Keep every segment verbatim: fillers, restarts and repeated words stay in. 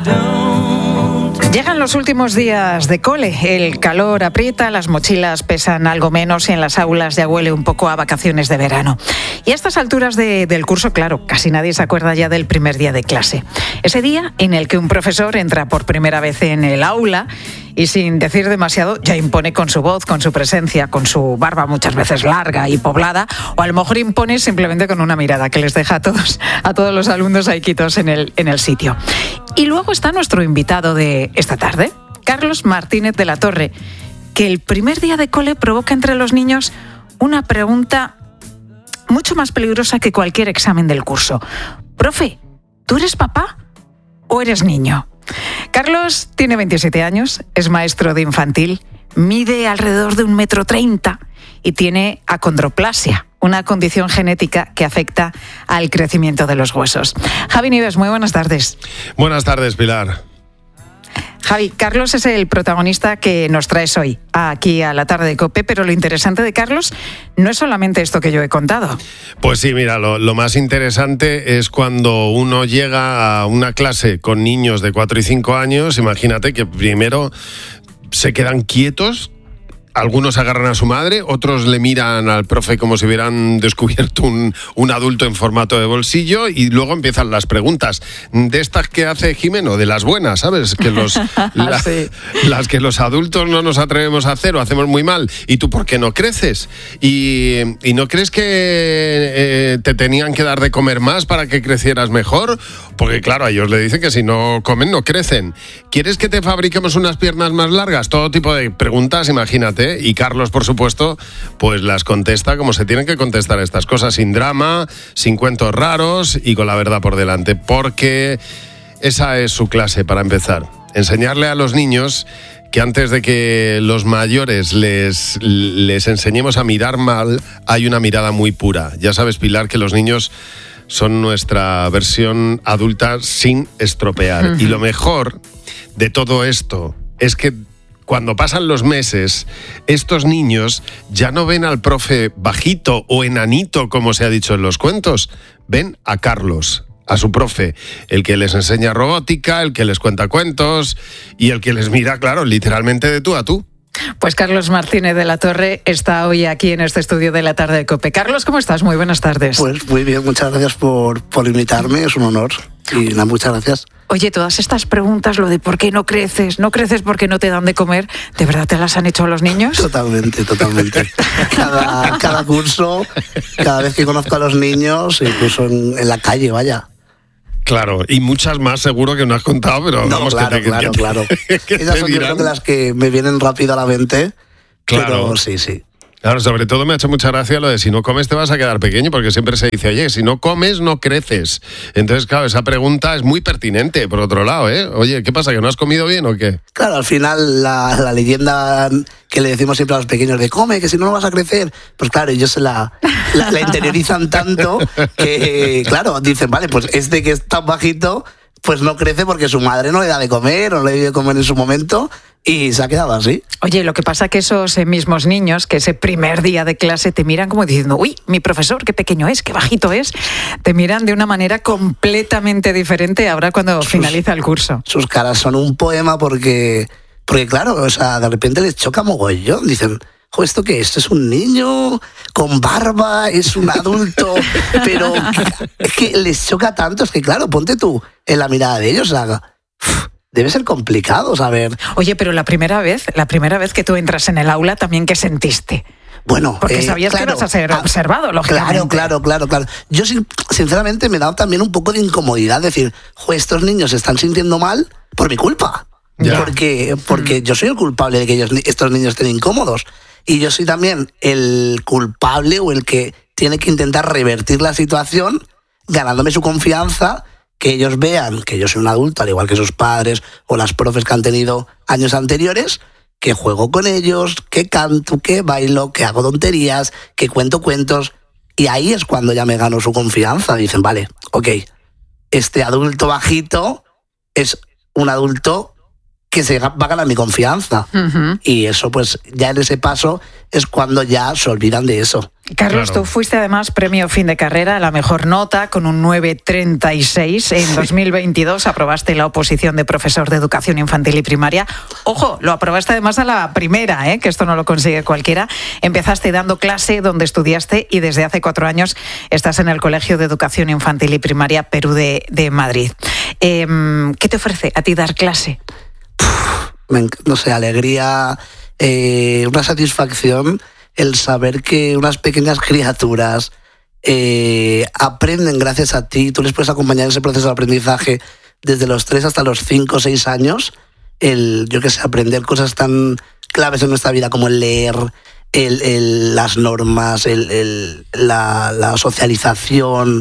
Llegan los últimos días de cole, el calor aprieta, las mochilas pesan algo menos y en las aulas ya huele un poco a vacaciones de verano. Y a estas alturas de, del curso, claro, casi nadie se acuerda ya del primer día de clase. Ese día en el que un profesor entra por primera vez en el aula y sin decir demasiado ya impone con su voz, con su presencia, con su barba muchas veces larga y poblada, o a lo mejor impone simplemente con una mirada que les deja a todos, a todos los alumnos ahí quitos en el, en el sitio. Y luego está nuestro invitado de esta tarde, Carlos Martínez de la Torre, que el primer día de cole provoca entre los niños una pregunta mucho más peligrosa que cualquier examen del curso. Profe, ¿tú eres papá o eres niño? Carlos tiene veintisiete años, es maestro de infantil, mide alrededor de un metro treinta y tiene acondroplasia, una condición genética que afecta al crecimiento de los huesos. Javi Nieves, muy buenas tardes. Buenas tardes, Pilar. Javi, Carlos es el protagonista que nos traes hoy aquí a la tarde de COPE, pero lo interesante de Carlos no es solamente esto que yo he contado. Pues sí, mira, lo, lo más interesante es cuando uno llega a una clase con niños de cuatro y cinco años, imagínate que primero se quedan quietos. Algunos agarran a su madre, otros le miran al profe como si hubieran descubierto un, un adulto en formato de bolsillo y luego empiezan las preguntas. De estas que hace Jimeno, de las buenas, ¿sabes? Que los, la, sí. Las que los adultos no nos atrevemos a hacer o hacemos muy mal. ¿Y tú por qué no creces? ¿Y, y no crees que eh, te tenían que dar de comer más para que crecieras mejor? Porque claro, a ellos le dicen que si no comen no crecen. ¿Quieres que te fabriquemos unas piernas más largas? Todo tipo de preguntas, imagínate. Y Carlos, por supuesto, pues las contesta como se tienen que contestar estas cosas, sin drama, sin cuentos raros y con la verdad por delante, porque esa es su clase para empezar. Enseñarle a los niños que antes de que los mayores les, les enseñemos a mirar mal, hay una mirada muy pura. Ya sabes, Pilar, que los niños son nuestra versión adulta sin estropear. Uh-huh. Y lo mejor de todo esto es que cuando pasan los meses, estos niños ya no ven al profe bajito o enanito, como se ha dicho en los cuentos. Ven a Carlos, a su profe, el que les enseña robótica, el que les cuenta cuentos y el que les mira, claro, literalmente de tú a tú. Pues Carlos Martínez de la Torre está hoy aquí en este estudio de la tarde de COPE. Carlos, ¿cómo estás? Muy buenas tardes. Pues muy bien, muchas gracias por, por invitarme, es un honor. Y nada, muchas gracias. Oye, todas estas preguntas, lo de por qué no creces, no creces porque no te dan de comer, ¿de verdad te las han hecho los niños? Totalmente, totalmente. Cada, cada curso, cada vez que conozco a los niños, incluso en, en la calle, vaya. Claro, y muchas más seguro que no has contado, pero no, vamos claro, que te, claro, que, claro. Que, que Esas son de las que me vienen rápido a la mente, claro. Pero sí, sí. Claro, sobre todo me ha hecho mucha gracia lo de si no comes te vas a quedar pequeño, porque siempre se dice, oye, si no comes no creces. Entonces, claro, esa pregunta es muy pertinente, por otro lado, ¿eh? Oye, ¿qué pasa, que no has comido bien o qué? Claro, al final la, la leyenda que le decimos siempre a los pequeños de come, que si no no vas a crecer, pues claro, ellos se la, la, la interiorizan tanto que, claro, dicen, vale, pues este que es tan bajito, pues no crece porque su madre no le da de comer o no le dio de comer en su momento y se ha quedado así. Oye, lo que pasa es que esos mismos niños que ese primer día de clase te miran como diciendo, uy, mi profesor, qué pequeño es, qué bajito es, te miran de una manera completamente diferente ahora cuando sus, finaliza el curso. Sus caras son un poema porque, porque claro, o sea, de repente les choca mogollón, dicen, jo, ¿esto qué es? ¿Esto es un niño con barba? ¿Es un adulto? Pero es que les choca tanto, es que claro, ponte tú en la mirada de ellos, o sea, debe ser complicado saber. Oye, pero la primera vez, la primera vez que tú entras en el aula, ¿también qué sentiste? Bueno, porque eh, sabías claro, que ibas a ser observado, lógicamente. Claro, claro, claro, claro. Yo sinceramente me he dado también un poco de incomodidad, decir, jo, estos niños se están sintiendo mal por mi culpa. Ya. Porque, porque mm. yo soy el culpable de que ellos, estos niños estén incómodos. Y yo soy también el culpable o el que tiene que intentar revertir la situación, ganándome su confianza, que ellos vean que yo soy un adulto, al igual que sus padres o las profes que han tenido años anteriores, que juego con ellos, que canto, que bailo, que hago tonterías, que cuento cuentos. Y ahí es cuando ya me gano su confianza. Dicen, vale, ok, este adulto bajito es un adulto que se va a ganar mi confianza. Uh-huh. Y eso, pues, ya en ese paso es cuando ya se olvidan de eso. Carlos, claro. Tú fuiste además premio fin de carrera a la mejor nota con un nueve coma treinta y seis. En sí. dos mil veintidós aprobaste la oposición de profesor de educación infantil y primaria. Ojo, lo aprobaste además a la primera, ¿eh? Que esto no lo consigue cualquiera. Empezaste dando clase donde estudiaste y desde hace cuatro años estás en el Colegio de Educación Infantil y Primaria Perú de, de Madrid. Eh, ¿Qué te ofrece a ti dar clase? No sé, alegría, eh, una satisfacción, el saber que unas pequeñas criaturas eh, aprenden gracias a ti, tú les puedes acompañar en ese proceso de aprendizaje desde los tres hasta los cinco o seis años, el, yo qué sé, aprender cosas tan claves en nuestra vida como el leer, el, el, las normas, el, el, la, la socialización,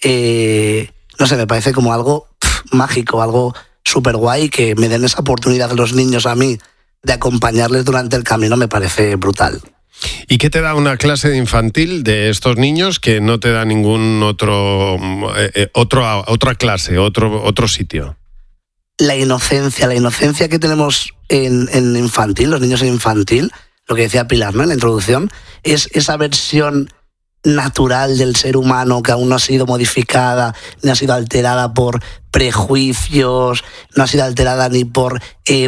eh, no sé, me parece como algo pff, mágico, algo súper guay, que me den esa oportunidad los niños a mí de acompañarles durante el camino, me parece brutal. ¿Y qué te da una clase de infantil de estos niños que no te da ningún otro, eh, otro otra clase, otro, otro sitio? La inocencia, la inocencia que tenemos en, en infantil, los niños en infantil, lo que decía Pilar, ¿no?, en la introducción, es esa versión natural del ser humano que aún no ha sido modificada, ni ha sido alterada por prejuicios, no ha sido alterada ni por eh,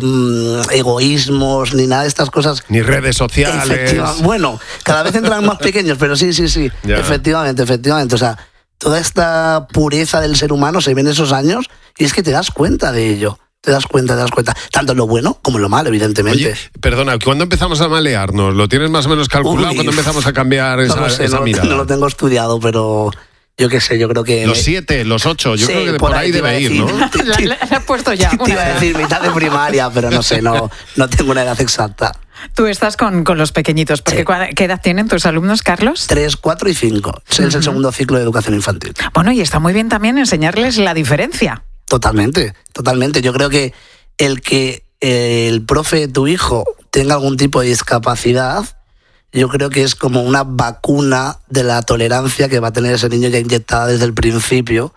egoísmos, ni nada de estas cosas. Ni redes sociales. Bueno, cada vez entran más pequeños, pero sí, sí, sí. Ya. Efectivamente, efectivamente. O sea, toda esta pureza del ser humano se ve en esos años y es que te das cuenta de ello. Te das cuenta, te das cuenta. Tanto en lo bueno como en lo malo, evidentemente. Oye, perdona, ¿cuándo empezamos a malearnos? ¿Lo tienes más o menos calculado? Uy, ¿cuándo empezamos a cambiar esa, no sé, esa no, mirada? No lo tengo estudiado, pero yo qué sé, yo creo que... Los me... siete, los ocho, yo sí, creo que por, por ahí, ahí debe ir, ¿no? La, la has puesto ya. Te iba a decir mitad de primaria, pero no sé, no, no tengo una edad exacta. Tú estás con, con los pequeñitos, porque sí. ¿Qué edad tienen tus alumnos, Carlos? Tres, cuatro y cinco. Es uh-huh. el segundo ciclo de educación infantil. Bueno, y está muy bien también enseñarles la diferencia. Totalmente, totalmente. Yo creo que el que eh, el profe de tu hijo tenga algún tipo de discapacidad, yo creo que es como una vacuna de la tolerancia que va a tener ese niño ya inyectada desde el principio,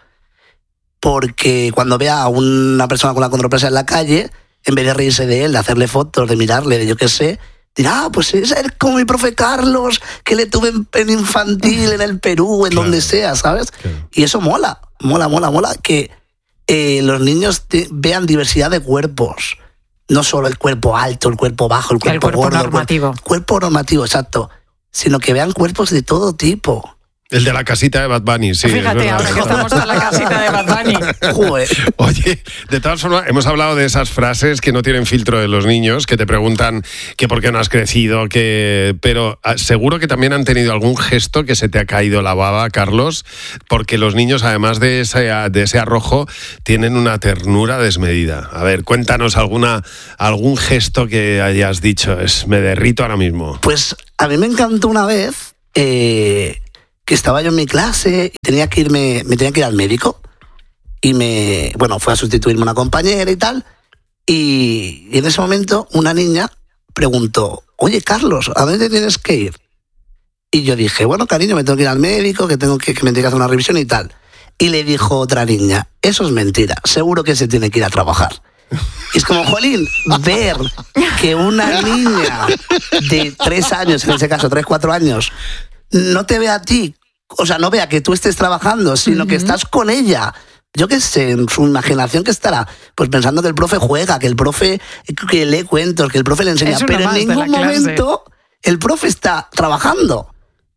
porque cuando vea a una persona con la acondroplasia en la calle, en vez de reírse de él, de hacerle fotos, de mirarle, de yo qué sé, dirá, ah, pues es como mi profe Carlos, que le tuve en, en infantil, en el Perú, en claro, donde sea, ¿sabes? Claro. Y eso mola, mola, mola, mola, que eh, los niños te, vean diversidad de cuerpos. No solo el cuerpo alto, el cuerpo bajo, el cuerpo, el cuerpo gordo. normativo. El cuerpo normativo, exacto. Sino que vean cuerpos de todo tipo. El de la casita de Bad Bunny, sí. Fíjate, ahora que estamos en la casita de Bad Bunny. Joder. Oye, de todas formas, hemos hablado de esas frases que no tienen filtro de los niños, que te preguntan que por qué no has crecido, que pero seguro que también han tenido algún gesto que se te ha caído la baba, Carlos, porque los niños, además de ese, de ese arrojo, tienen una ternura desmedida. A ver, cuéntanos alguna algún gesto que hayas dicho, es me derrito ahora mismo. Pues a mí me encantó una vez... Eh... que estaba yo en mi clase y tenía que irme, me tenía que ir al médico y me, bueno, fue a sustituirme una compañera y tal, y, y en ese momento una niña preguntó, oye Carlos, ¿a dónde tienes que ir? Y yo dije, bueno cariño, me tengo que ir al médico, que tengo que, que me tengo que hacer una revisión y tal. Y le dijo otra niña, eso es mentira, seguro que se tiene que ir a trabajar. Y es como, jolín, ver que una niña de tres años, en ese caso, tres, cuatro años, no te ve a ti, o sea, no vea que tú estés trabajando, sino uh-huh. que estás con ella. Yo qué sé, en su imaginación que estará, pues pensando que el profe juega, que el profe que lee cuentos, que el profe le enseña, pero en ningún momento el profe está trabajando.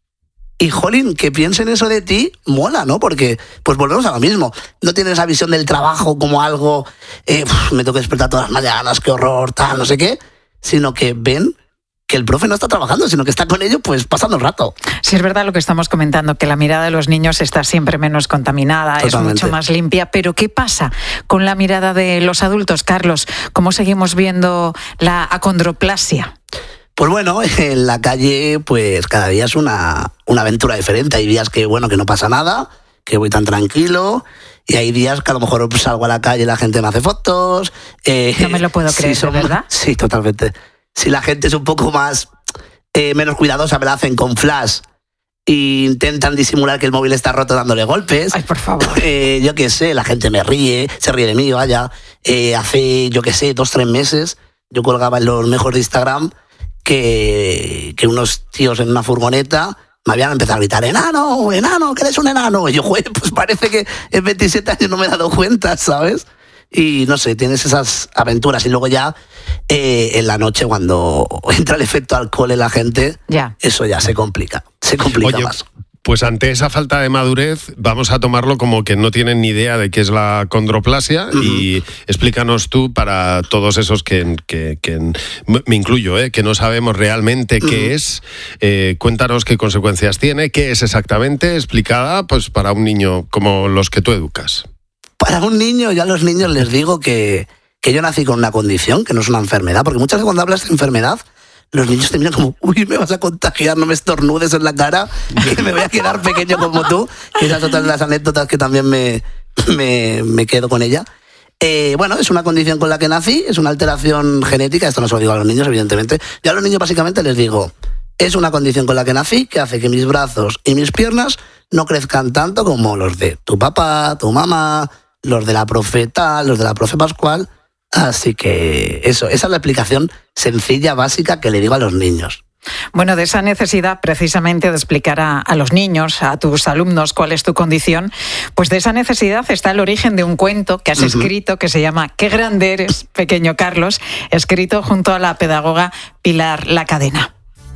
Y jolín, que piensen eso de ti, mola, ¿no? Porque pues volvemos a lo mismo. No tienen esa visión del trabajo como algo, eh, me tengo que despertar todas las mañanas, qué horror, tal, no sé qué, sino que ven que el profe no está trabajando, sino que está con ellos pues pasando el rato. Sí, es verdad lo que estamos comentando, que la mirada de los niños está siempre menos contaminada, totalmente. Es mucho más limpia, pero ¿qué pasa con la mirada de los adultos, Carlos? ¿Cómo seguimos viendo la acondroplasia? Pues bueno, en la calle pues cada día es una, una aventura diferente. Hay días que, bueno, que no pasa nada, que voy tan tranquilo, y hay días que a lo mejor salgo a la calle y la gente me hace fotos. Eh, no me lo puedo creer, sí, son, ¿verdad? Sí, totalmente. Si la gente es un poco más eh, menos cuidadosa, me la hacen con flash e intentan disimular que el móvil está roto dándole golpes. Ay, por favor. Eh, yo qué sé, la gente me ríe, se ríe de mí, vaya. eh, hace, yo qué sé, dos, tres meses, yo colgaba en los mejores de Instagram que, que unos tíos en una furgoneta me habían empezado a gritar, enano, enano, que eres un enano. Y yo, güey, pues parece que en veintisiete años no me he dado cuenta, ¿sabes? Y no sé, tienes esas aventuras. Y luego ya eh, en la noche, cuando entra el efecto alcohol en la gente, ya. eso ya se complica, se complica Oye, más. Pues ante esa falta de madurez, vamos a tomarlo como que no tienen ni idea de qué es la condroplasia. Uh-huh. Y explícanos tú, para todos esos que, que, que me incluyo, ¿eh? que no sabemos realmente uh-huh. qué es, eh, cuéntanos qué consecuencias tiene, qué es exactamente, explicada pues para un niño como los que tú educas. Para un niño, yo a los niños les digo que, que yo nací con una condición, que no es una enfermedad, porque muchas veces cuando hablas de enfermedad, los niños te miran como, uy, me vas a contagiar, no me estornudes en la cara, que me voy a quedar pequeño como tú. Y esas otras las anécdotas que también me, me, me quedo con ella. Eh, bueno, es una condición con la que nací, es una alteración genética, esto no se lo digo a los niños, evidentemente. Yo a los niños básicamente les digo, es una condición con la que nací que hace que mis brazos y mis piernas no crezcan tanto como los de tu papá, tu mamá, los de la profe tal, los de la profe Pascual. Así que eso, esa es la explicación sencilla, básica que le digo a los niños. Bueno, de esa necesidad precisamente de explicar a, a los niños, a tus alumnos, cuál es tu condición, pues de esa necesidad está el origen de un cuento que has uh-huh. escrito que se llama Qué grande eres, pequeño Carlos, escrito junto a la pedagoga Pilar Lacadena.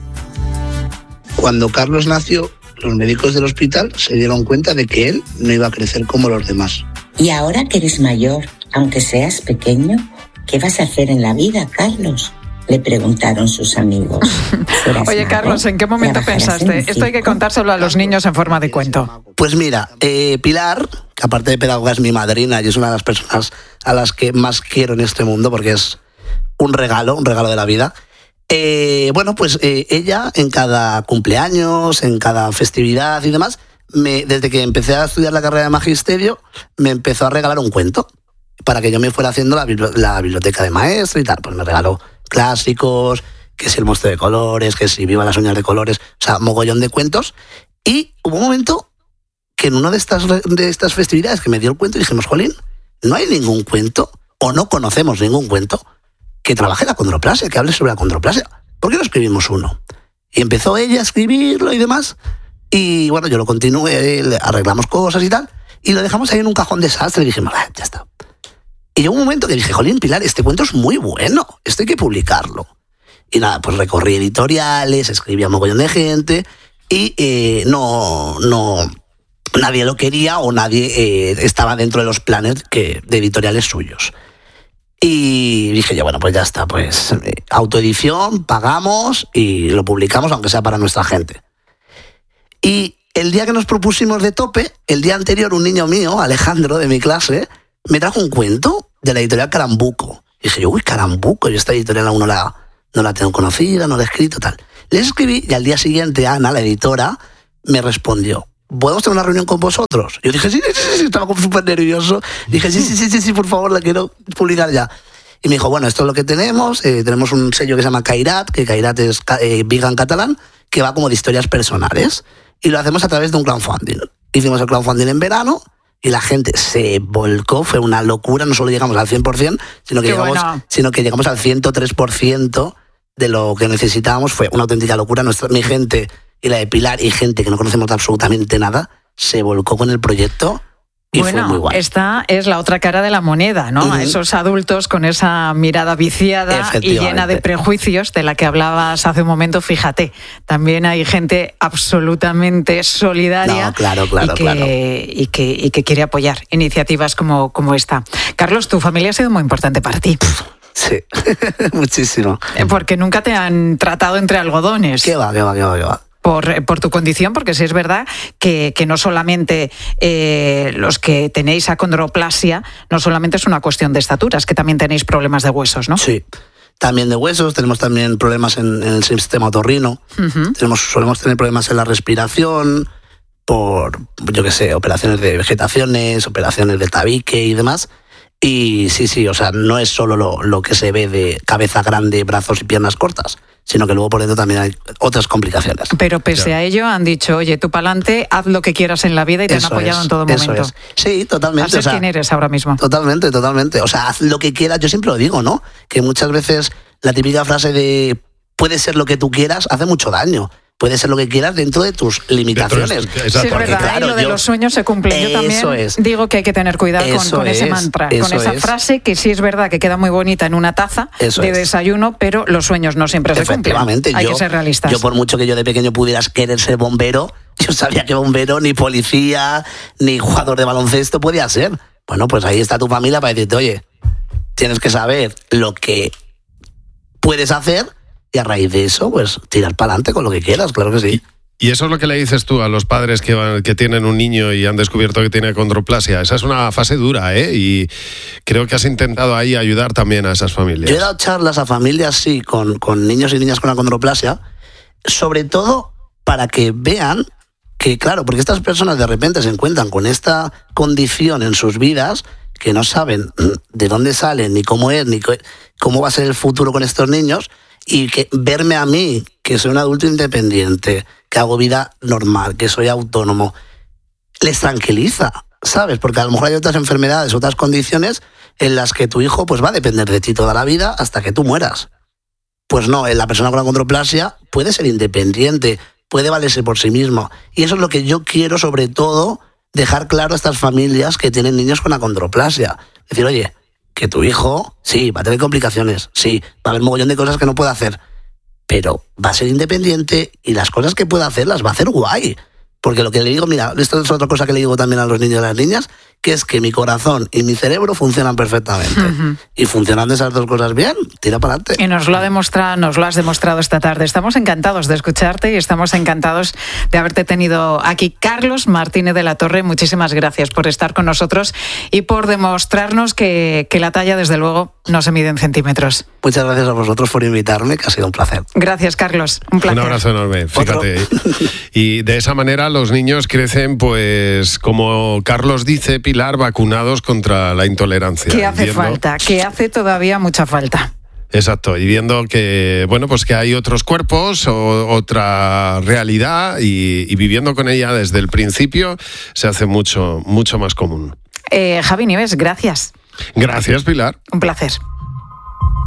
Cuando Carlos nació, los médicos del hospital se dieron cuenta de que él no iba a crecer como los demás. Y ahora que eres mayor, aunque seas pequeño, ¿qué vas a hacer en la vida, Carlos? Le preguntaron sus amigos. Oye, Carlos, ¿en qué momento pensaste? Esto hay que contárselo a los niños en forma de cuento. Pues mira, eh, Pilar, que aparte de pedagoga es mi madrina y es una de las personas a las que más quiero en este mundo porque es un regalo, un regalo de la vida. Eh, bueno, pues eh, ella en cada cumpleaños, en cada festividad y demás, me, desde que empecé a estudiar la carrera de magisterio, me empezó a regalar un cuento para que yo me fuera haciendo la, bibli- la biblioteca de maestro y tal. Pues me regaló clásicos, que si el monstruo de colores, que si Viva las uñas de colores, o sea, mogollón de cuentos. Y hubo un momento que en una de estas, de estas festividades que me dio el cuento dijimos, jolín, no hay ningún cuento, o no conocemos ningún cuento, que trabaje la condroplasia, que hable sobre la condroplasia. ¿Por qué no escribimos uno? Y empezó ella a escribirlo y demás. Y bueno, yo lo continué, arreglamos cosas y tal, y lo dejamos ahí en un cajón desastre y dijimos, ah, ya está. Y llegó un momento que dije, jolín, Pilar, este cuento es muy bueno, esto hay que publicarlo. Y nada, pues recorrí editoriales, escribí a mogollón de gente, y eh, no, no, nadie lo quería o nadie eh, estaba dentro de los planes que, de editoriales suyos. Y dije yo, bueno, pues ya está, pues eh, autoedición, pagamos y lo publicamos, aunque sea para nuestra gente. Y el día que nos propusimos de tope, el día anterior un niño mío, Alejandro, de mi clase, me trajo un cuento de la editorial Carambuco. Y dije yo, uy, Carambuco, yo esta editorial aún no la, no la tengo conocida, no la he escrito, tal. Les escribí y al día siguiente Ana, la editora, me respondió, ¿podemos tener una reunión con vosotros? Yo dije, sí, sí, sí, sí, estaba como súper nervioso. Dije, sí, sí, sí, sí, sí, por favor, la quiero publicar ya. Y me dijo, bueno, esto es lo que tenemos, eh, tenemos un sello que se llama Cairat, que Cairat es eh, vegan catalán, que va como de historias personales. Y lo hacemos a través de un crowdfunding. Hicimos el crowdfunding en verano y la gente se volcó, fue una locura, no solo llegamos al cien por ciento, sino que, llegamos, bueno. sino que llegamos al ciento tres por ciento de lo que necesitábamos, fue una auténtica locura. Nuestra, mi gente y la de Pilar y gente que no conocemos absolutamente nada, se volcó con el proyecto. Y bueno, fue muy guay. Esta es la otra cara de la moneda, ¿no? Uh-huh. A esos adultos con esa mirada viciada y llena de prejuicios de la que hablabas hace un momento, fíjate, también hay gente absolutamente solidaria no, claro, claro, y, que, claro. y, que, y que quiere apoyar iniciativas como, como esta. Carlos, tu familia ha sido muy importante para ti. Sí, muchísimo. Porque nunca te han tratado entre algodones. ¿Qué va, qué va, qué va, qué va? Por, por tu condición, porque sí es verdad que, que no solamente eh, los que tenéis acondroplasia, no solamente es una cuestión de estatura, es que también tenéis problemas de huesos, ¿no? Sí, también de huesos, tenemos también problemas en, en el sistema otorrino, uh-huh. tenemos, solemos tener problemas en la respiración, por, yo qué sé, operaciones de vegetaciones, operaciones de tabique y demás. Y sí, sí, o sea, no es solo lo, lo que se ve de cabeza grande, brazos y piernas cortas, sino que luego por dentro también hay otras complicaciones. Pero pese Ya. a ello han dicho, oye, tú pa'lante, haz lo que quieras en la vida y te Eso han apoyado es, en todo eso momento. es. Sí, totalmente. A ser o sea, quien eres ahora mismo. Totalmente, totalmente. O sea, haz lo que quieras. Yo siempre lo digo, ¿no? Que muchas veces la típica frase de puede ser lo que tú quieras hace mucho daño. Puede ser lo que quieras dentro de tus limitaciones. Dentro de- Sí, exacto. es verdad, Porque, claro, y lo de yo- los sueños se cumple. Yo también Eso es. digo que hay que tener cuidado con, Eso con ese es, mantra, con eso esa es. frase que sí es verdad que queda muy bonita en una taza Eso de es. desayuno, pero los sueños no siempre se cumplen. Efectivamente, Hay yo, que ser realistas. yo por mucho que yo de pequeño pudieras querer ser bombero, yo sabía que bombero, ni policía, ni jugador de baloncesto podía ser. Bueno, pues ahí está tu familia para decirte, oye, tienes que saber lo que puedes hacer y a raíz de eso, pues tirar para adelante con lo que quieras, claro que sí. Y eso es lo que le dices tú a los padres que, van- que tienen un niño y han descubierto que tiene acondroplasia. Esa es una fase dura, ¿eh? Y creo que has intentado ahí ayudar también a esas familias. Yo he dado charlas a familias, sí, con, con niños y niñas con acondroplasia, sobre todo para que vean que, claro, porque estas personas de repente se encuentran con esta condición en sus vidas que no saben de dónde salen, ni cómo es, ni co- cómo va a ser el futuro con estos niños, y que verme a mí, que soy un adulto independiente, que hago vida normal, que soy autónomo, les tranquiliza, ¿sabes? Porque a lo mejor hay otras enfermedades, otras condiciones en las que tu hijo pues va a depender de ti toda la vida hasta que tú mueras. Pues no, la persona con acondroplasia puede ser independiente, puede valerse por sí mismo. Y eso es lo que yo quiero, sobre todo, dejar claro a estas familias que tienen niños con acondroplasia. Decir, oye, que tu hijo, sí, va a tener complicaciones, sí, va a haber mogollón de cosas que no puede hacer, pero va a ser independiente y las cosas que pueda hacer las va a hacer guay. Porque lo que le digo, mira, esto es otra cosa que le digo también a los niños y a las niñas, que es que mi corazón y mi cerebro funcionan perfectamente. Ujú. Y funcionando esas dos cosas bien, tira para adelante. Y nos lo, ha demostrado, nos lo has demostrado esta tarde. Estamos encantados de escucharte y estamos encantados de haberte tenido aquí. Carlos Martínez de la Torre, muchísimas gracias por estar con nosotros y por demostrarnos que, que la talla, desde luego, no se mide en centímetros. Muchas gracias a vosotros por invitarme, que ha sido un placer. Gracias, Carlos. Un placer. Un abrazo enorme, fíjate. Y de esa manera los niños crecen, pues, como Carlos dice, Pilar, vacunados contra la intolerancia. Que hace Viendo- falta, que hace todavía mucha falta. Exacto, y viendo que, bueno, pues que hay otros cuerpos, o, otra realidad, y, y viviendo con ella desde el principio, se hace mucho, mucho más común. Eh, Javi Nieves, gracias. Gracias, Pilar. Un placer.